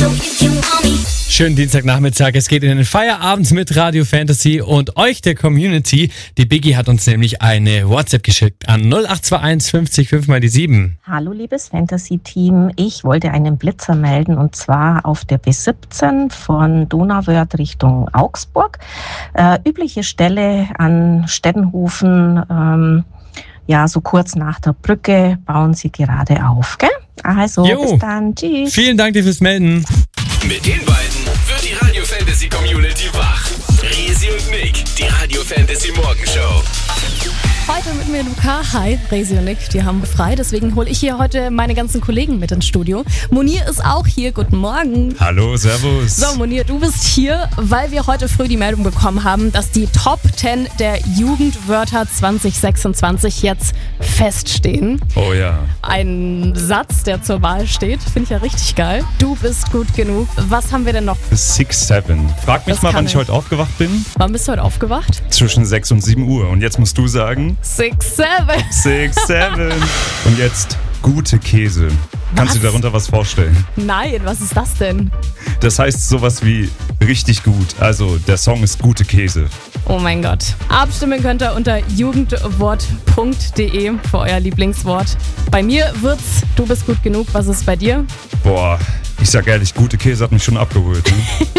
Schönen Dienstagnachmittag, es geht in den Feierabend mit Radio Fantasy und euch, der Community. Die Biggie hat uns nämlich eine WhatsApp geschickt an 0821 50 5 mal die 7. Hallo liebes Fantasy-Team, ich wollte einen Blitzer melden und zwar auf der B17 von Donauwörth Richtung Augsburg. Übliche Stelle an Steddenhofen, so kurz nach der Brücke bauen sie gerade auf, gell? Also, bis dann, tschüss. Vielen Dank dir fürs Melden. Mit den beiden wird die Radio Fantasy Community wach. Resi und Nick, die Radio Fantasy Morgenshow. Heute mit mir Luca. Hi, Resi und Nick, die haben frei, deswegen hole ich hier heute meine ganzen Kollegen mit ins Studio. Monir ist auch hier, guten Morgen. Hallo, servus. So Monir, du bist hier, weil wir heute früh die Meldung bekommen haben, dass die Top 10 der Jugendwörter 2026 jetzt feststehen. Oh ja. Ein Satz, der zur Wahl steht, finde ich ja richtig geil. Du bist gut genug. Was haben wir denn noch? 6-7. Frag mich Das mal, kann wann ich heute aufgewacht bin. Wann bist du heute aufgewacht? Zwischen 6 und 7 Uhr. Und jetzt musst du sagen... 6-7. 6-7. Und jetzt gute Käse. Kannst du dir darunter was vorstellen? Nein, was ist das denn? Das heißt sowas wie richtig gut. Also der Song ist gute Käse. Oh mein Gott. Abstimmen könnt ihr unter jugendwort.de für euer Lieblingswort. Bei mir wird's du bist gut genug. Was ist bei dir? Boah, ich sag ehrlich, gute Käse hat mich schon abgeholt. Ne?